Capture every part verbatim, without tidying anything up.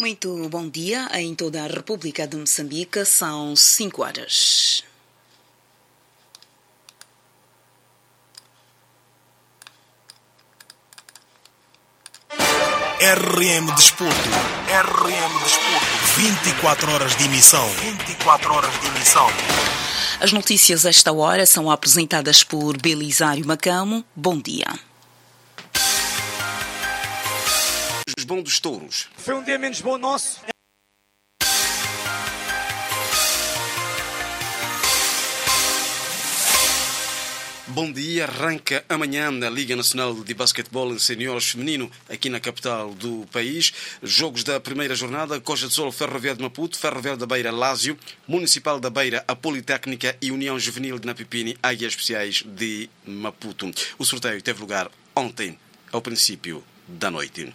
Muito bom dia. Em toda a República de Moçambique são cinco horas. R M Desporto. R M Desporto. vinte e quatro horas de emissão. vinte e quatro horas de emissão. As notícias a esta hora são apresentadas por Belisário Macamo. Bom dia. Os bons dos touros. Foi um dia menos bom nosso. Bom dia, arranca amanhã na Liga Nacional de Basquetebol em Seniores Feminino, aqui na capital do país. Jogos da primeira jornada: Costa de Sol, Ferroviário de Maputo, Ferroviário da Beira, Lásio, Municipal da Beira, a Politécnica e União Juvenil de Napipini, Águias Especiais de Maputo. O sorteio teve lugar ontem, ao princípio da noite.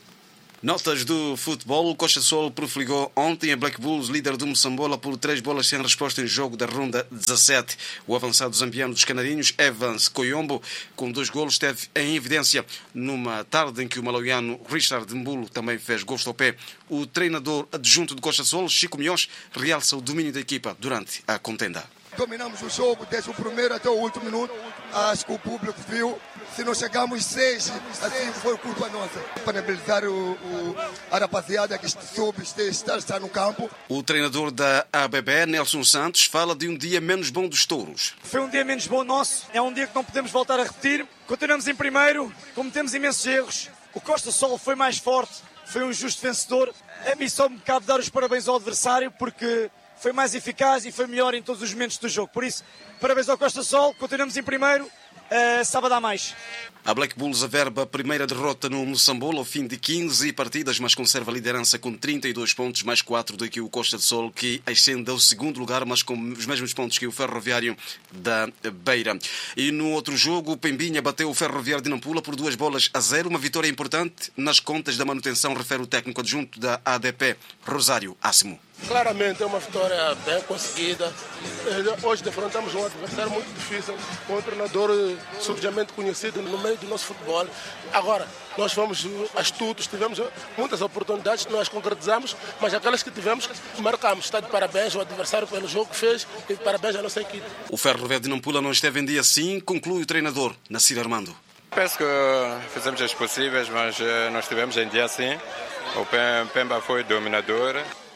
Notas do futebol. O Costa Sol profeligou ontem a Black Bulls, líder do Moçambola, por três bolas sem resposta em jogo da ronda dezassete. O avançado zambiano dos Canarinhos, Evans Coyombo, com dois golos, esteve em evidência numa tarde em que o malauiano Richard Mbulo também fez gosto ao pé. O treinador adjunto do Costa Sol, Chico Minhões, realça o domínio da equipa durante a contenda. Dominamos o jogo desde o primeiro até o último minuto. Acho que o público viu. Se não chegamos seis, assim foi culpa nossa. Parabenizar o, o, a rapaziada que soube estar, estar no campo. O treinador da A B B, Nelson Santos, fala de um dia menos bom dos touros. Foi um dia menos bom nosso. É um dia que não podemos voltar a repetir. Continuamos em primeiro, cometemos imensos erros. O Costa Sol foi mais forte, foi um justo vencedor. A mim só me cabe dar os parabéns ao adversário, porque foi mais eficaz e foi melhor em todos os momentos do jogo. Por isso, parabéns ao Costa Sol, continuamos em primeiro. Uh, sábado a mais. A Black Bulls averba a primeira derrota no Moçambola ao fim de quinze partidas, mas conserva a liderança com trinta e dois pontos, mais quatro do que o Costa de Sol, que ascende ao segundo lugar, mas com os mesmos pontos que o Ferroviário da Beira. E no outro jogo, o Pembinha bateu o Ferroviário de Nampula por duas bolas a zero, uma vitória importante nas contas da manutenção, refere o técnico adjunto da A D P, Rosário Assimo. Claramente é uma vitória bem conseguida. Hoje defrontamos um adversário muito difícil, um treinador subjamente conhecido no meio do nosso futebol. Agora, nós fomos astutos, tivemos muitas oportunidades que nós concretizamos, mas aquelas que tivemos, marcamos. Está de parabéns ao adversário pelo jogo que fez e parabéns à nossa equipe. O Ferroviário de Nampula não esteve em dia assim, conclui o treinador, Nassir Armando. Penso que fizemos as possíveis, mas não estivemos em dia assim. O Pemba foi dominador.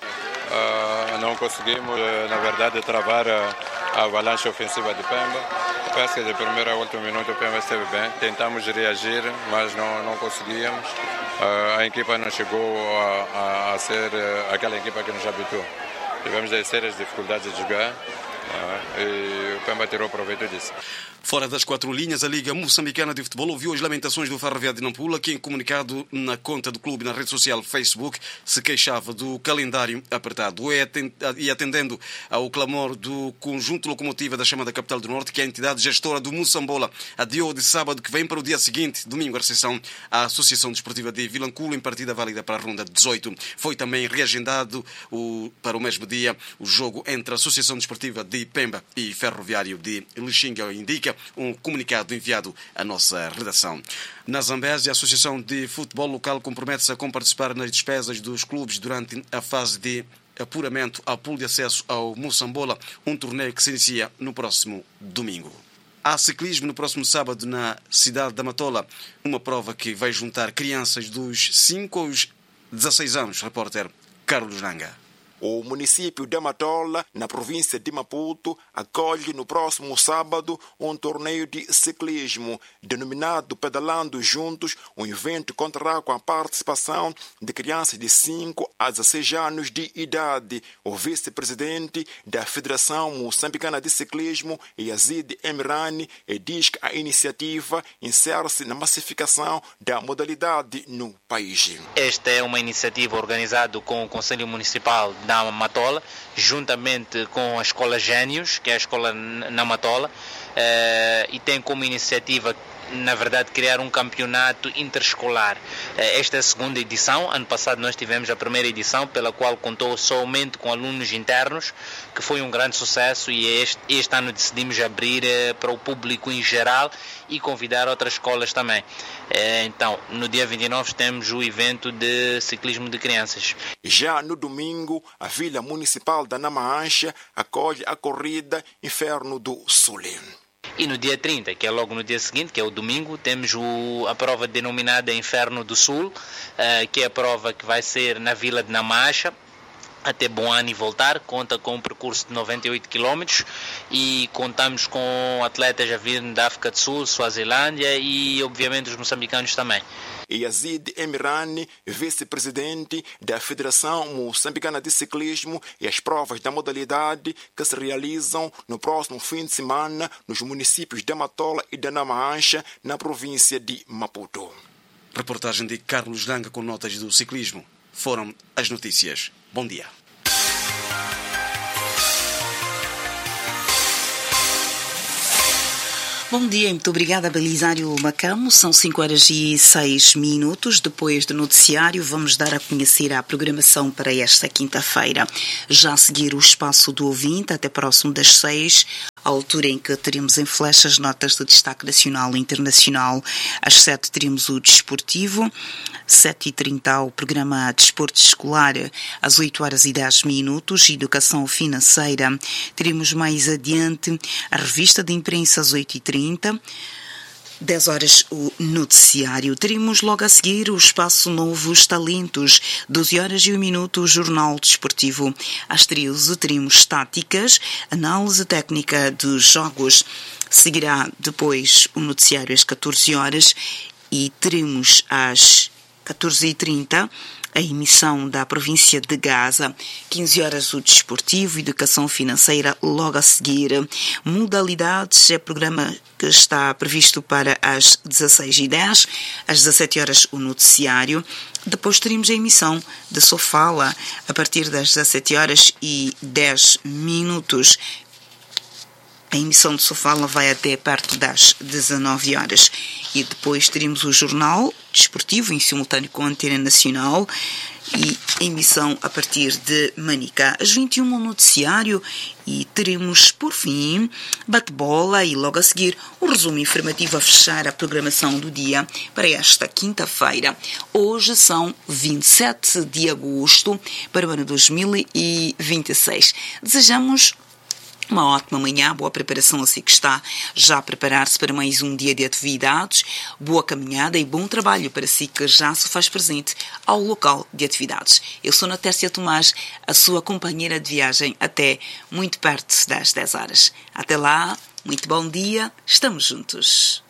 Uh, não conseguimos, uh, na verdade, travar a, a avalanche ofensiva de Pemba. Parece que de primeiro a último minuto o Pemba esteve bem. Tentamos reagir, mas não, não conseguíamos. Uh, a equipa não chegou a, a, a ser uh, aquela equipa que nos habituou. Tivemos sérias dificuldades de jogar uh, e o Pemba tirou proveito disso. Fora das quatro linhas, a Liga Moçambicana de Futebol ouviu as lamentações do Ferroviário de Nampula, que em comunicado na conta do clube na rede social Facebook se queixava do calendário apertado. E atendendo ao clamor do conjunto locomotiva da chamada Capital do Norte, que é a entidade gestora do Moçambola adiou de sábado que vem para o dia seguinte, domingo, a recepção à Associação Desportiva de Vilanculo, em partida válida para a ronda dezoito. Foi também reagendado o, para o mesmo dia o jogo entre a Associação Desportiva de Pemba e Ferroviário de Lixinga, indica um comunicado enviado à nossa redação. Na Zambésia, a Associação de Futebol Local compromete-se a comparticipar nas despesas dos clubes durante a fase de apuramento ao pool de acesso ao Moçambola, um torneio que se inicia no próximo domingo. Há ciclismo no próximo sábado na cidade da Matola, uma prova que vai juntar crianças dos cinco aos dezasseis anos, repórter Carlos Nanga. O município de Matola, na província de Maputo, acolhe no próximo sábado um torneio de ciclismo denominado Pedalando Juntos, um evento que contará com a participação de crianças de cinco a dezasseis anos de idade. O vice-presidente da Federação Moçambicana de Ciclismo, Yazid Emirani, diz que a iniciativa insere-se na massificação da modalidade no país. Esta é uma iniciativa organizada com o Conselho Municipal da Matola, juntamente com a Escola Gênios, que é a escola na Matola, eh, e tem como iniciativa na verdade, criar um campeonato interescolar. Esta é a segunda edição. Ano passado nós tivemos a primeira edição, pela qual contou somente com alunos internos, que foi um grande sucesso, e este, este ano decidimos abrir eh, para o público em geral e convidar outras escolas também. Eh, então, no dia vinte e nove temos o evento de ciclismo de crianças. Já no domingo, a Vila Municipal da Namaancha acolhe a corrida Inferno do Sul. E no dia trinta, que é logo no dia seguinte, que é o domingo, temos o, a prova denominada Inferno do Sul, uh, que é a prova que vai ser na Vila de Namaancha, até Boane e voltar. Conta com um percurso de noventa e oito quilômetros e contamos com atletas a vir da África do Sul, Suazilândia e, obviamente, os moçambicanos também. Yazid Emirani, vice-presidente da Federação Moçambicana de Ciclismo, e as provas da modalidade que se realizam no próximo fim de semana nos municípios de Matola e de Namaancha, na província de Maputo. Reportagem de Carlos Langa com notas do ciclismo. Foram as notícias. Bom dia. Bom dia, muito obrigada, Belisário Macamo. São cinco horas e seis minutos. Depois do noticiário, vamos dar a conhecer a programação para esta quinta-feira. Já a seguir o espaço do ouvinte, até próximo das seis, a altura em que teremos em flash as notas de destaque nacional e internacional. Às sete teremos o desportivo, sete e trinta o programa Desporto Escolar, às oito horas e dez minutos, Educação Financeira. Teremos mais adiante a revista de imprensa às oito e trinta. dez horas o noticiário. Teremos logo a seguir o espaço Novos Talentos. doze horas e um minuto o Jornal Desportivo. Às treze teremos táticas, análise técnica dos jogos. Seguirá depois o noticiário às catorze horas e teremos às catorze e trinta a emissão da província de Gaza, quinze horas o desportivo, educação financeira logo a seguir. Modalidades é programa que está previsto para as dezasseis e dez, às dezassete horas o noticiário. Depois teremos a emissão de Sofala a partir das dezassete horas e dez minutos. A emissão de Sofala vai até perto das dezanove horas. E depois teremos o Jornal Desportivo em simultâneo com a Antena Nacional e a emissão a partir de Manica. Às vinte e uma o noticiário e teremos, por fim, bate-bola e logo a seguir o resumo informativo a fechar a programação do dia para esta quinta-feira. Hoje são vinte e sete de agosto para o ano dois mil e vinte e seis. Desejamos uma ótima manhã, boa preparação a si que está já a preparar-se para mais um dia de atividades, boa caminhada e bom trabalho para si que já se faz presente ao local de atividades. Eu sou Natércia Tomás, a sua companheira de viagem até muito perto das dez horas. Até lá, muito bom dia, estamos juntos.